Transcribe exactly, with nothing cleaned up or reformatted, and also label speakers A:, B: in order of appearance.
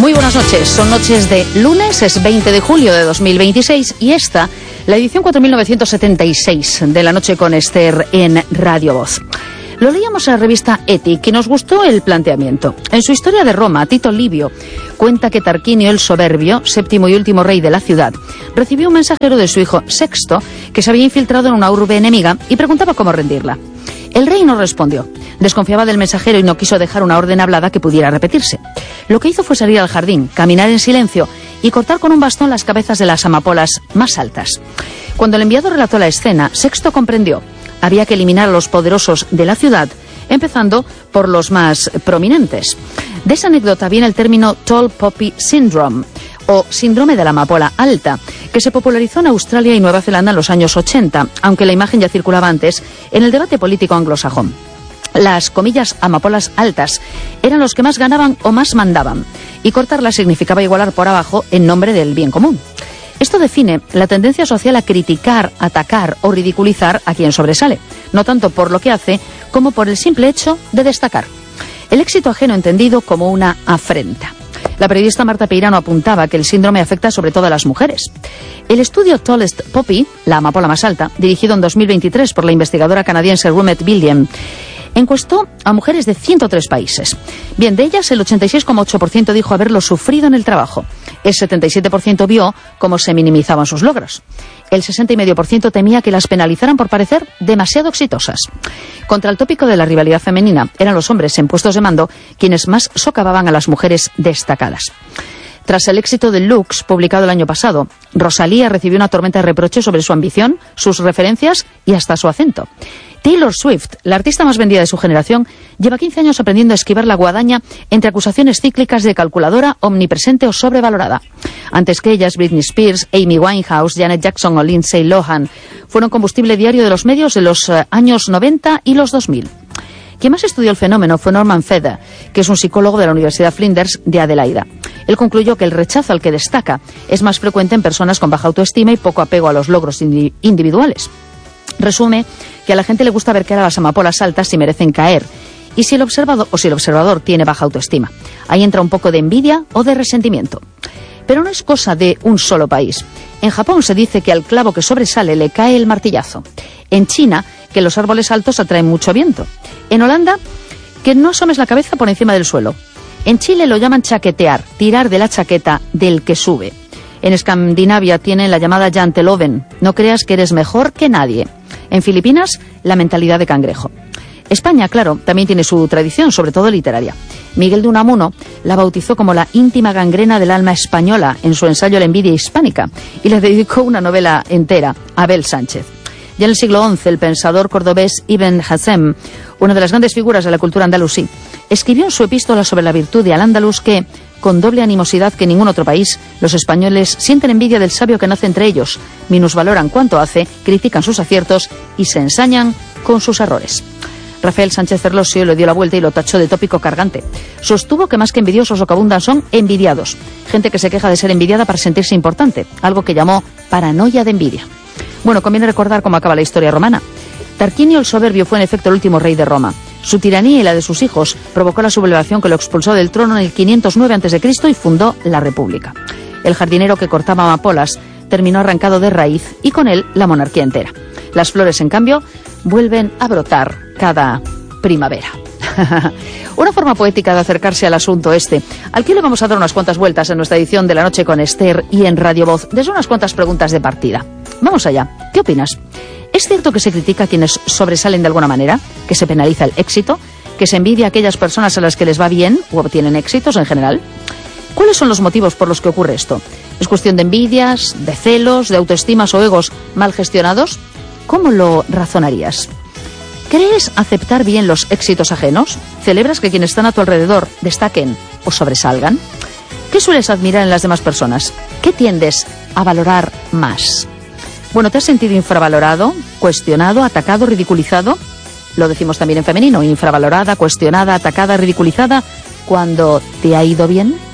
A: Muy buenas noches, son noches de lunes, es veinte de julio de dos mil veintiséis y esta, la edición cuatro mil novecientos setenta y seis de La Noche con Esther en Radio Voz. Lo leíamos en la revista Ethic y nos gustó el planteamiento. En su historia de Roma, Tito Livio cuenta que Tarquinio el Soberbio, séptimo y último rey de la ciudad, recibió un mensajero de su hijo Sexto que se había infiltrado en una urbe enemiga y preguntaba cómo rendirla. El rey no respondió. Desconfiaba del mensajero y no quiso dejar una orden hablada que pudiera repetirse. Lo que hizo fue salir al jardín, caminar en silencio y cortar con un bastón las cabezas de las amapolas más altas. Cuando el enviado relató la escena, Sexto comprendió. Había que eliminar a los poderosos de la ciudad, empezando por los más prominentes. De esa anécdota viene el término Tall Poppy Syndrome, o síndrome de la amapola alta, que se popularizó en Australia y Nueva Zelanda en los años ochenta, aunque la imagen ya circulaba antes en el debate político anglosajón. Las, comillas, amapolas altas eran los que más ganaban o más mandaban, y cortarlas significaba igualar por abajo en nombre del bien común. Esto define la tendencia social a criticar, atacar o ridiculizar a quien sobresale, no tanto por lo que hace como por el simple hecho de destacar. El éxito ajeno entendido como una afrenta. La periodista Marta Peirano apuntaba que el síndrome afecta sobre todo a las mujeres. El estudio Tallest Poppy, la amapola más alta, dirigido en dos mil veintitrés por la investigadora canadiense Rumette William, encuestó a mujeres de ciento tres países. Bien, de ellas el ochenta y seis coma ocho por ciento dijo haberlo sufrido en el trabajo. El setenta y siete por ciento vio cómo se minimizaban sus logros. El sesenta coma cinco por ciento temía que las penalizaran por parecer demasiado exitosas. Contra el tópico de la rivalidad femenina, eran los hombres en puestos de mando quienes más socavaban a las mujeres destacadas. Tras el éxito de Lux, publicado el año pasado, Rosalía recibió una tormenta de reproches sobre su ambición, sus referencias y hasta su acento. Taylor Swift, la artista más vendida de su generación, lleva quince años aprendiendo a esquivar la guadaña entre acusaciones cíclicas de calculadora, omnipresente o sobrevalorada. Antes que ellas, Britney Spears, Amy Winehouse, Janet Jackson o Lindsay Lohan fueron combustible diario de los medios de los eh, años noventa y los dos mil. Quien más estudió el fenómeno fue Norman Feder, que es un psicólogo de la Universidad Flinders de Adelaida. Él concluyó que el rechazo al que destaca es más frecuente en personas con baja autoestima y poco apego a los logros indi- individuales. Resume que a la gente le gusta ver caer a las amapolas altas si merecen caer, y si el observador, o si el observador tiene baja autoestima. Ahí entra un poco de envidia o de resentimiento. Pero no es cosa de un solo país. En Japón se dice que al clavo que sobresale le cae el martillazo. En China, que los árboles altos atraen mucho viento. En Holanda, que no asomes la cabeza por encima del suelo. En Chile lo llaman chaquetear, tirar de la chaqueta del que sube. En Escandinavia tienen la llamada janteloven, no creas que eres mejor que nadie. En Filipinas, la mentalidad de cangrejo. España, claro, también tiene su tradición, sobre todo literaria. Miguel de Unamuno la bautizó como la íntima gangrena del alma española en su ensayo La envidia hispánica y le dedicó una novela entera a Abel Sánchez. Ya en el siglo once, el pensador cordobés Ibn Hazm, una de las grandes figuras de la cultura andalusí, escribió en su epístola sobre la virtud de Al-Ándalus que, con doble animosidad que en ningún otro país, los españoles sienten envidia del sabio que nace entre ellos, minusvaloran cuanto hace, critican sus aciertos y se ensañan con sus errores. Rafael Sánchez Ferlosio le dio la vuelta y lo tachó de tópico cargante. Sostuvo que más que envidiosos o que abundan son envidiados, gente que se queja de ser envidiada para sentirse importante, algo que llamó paranoia de envidia. Bueno, conviene recordar cómo acaba la historia romana. Tarquinio el Soberbio fue en efecto el último rey de Roma. Su tiranía y la de sus hijos provocó la sublevación que lo expulsó del trono en el quinientos nueve antes de Cristo y fundó la República. El jardinero que cortaba amapolas terminó arrancado de raíz y con él la monarquía entera. Las flores, en cambio, vuelven a brotar cada primavera. Una forma poética de acercarse al asunto este, al que le vamos a dar unas cuantas vueltas en nuestra edición de La Noche con Esther y en Radio Voz, desde unas cuantas preguntas de partida. Vamos allá. ¿Qué opinas? ¿Es cierto que se critica a quienes sobresalen de alguna manera? ¿Que se penaliza el éxito? ¿Que se envidia a aquellas personas a las que les va bien o obtienen éxitos en general? ¿Cuáles son los motivos por los que ocurre esto? ¿Es cuestión de envidias, de celos, de autoestimas o egos mal gestionados? ¿Cómo lo razonarías? ¿Crees aceptar bien los éxitos ajenos? ¿Celebras que quienes están a tu alrededor destaquen o sobresalgan? ¿Qué sueles admirar en las demás personas? ¿Qué tiendes a valorar más? Bueno, ¿te has sentido infravalorado, cuestionado, atacado, ridiculizado? Lo decimos también en femenino, infravalorada, cuestionada, atacada, ridiculizada, cuando te ha ido bien.